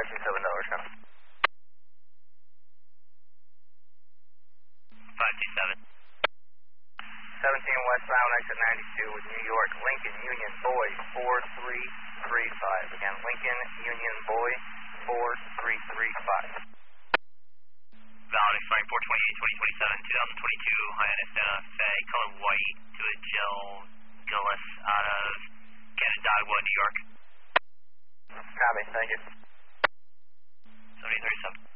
requesting $7, Connor. 527. 17 westbound, exit 92 with New York, Lincoln Union Boy 4335. Again, Lincoln Union Boy 4335. Valid expiring 4/28/2027, 2022, Hyannis Santa Fe, color white to a Jill Gillis out of Canandaigua, New York. Copy, thank you. 7037.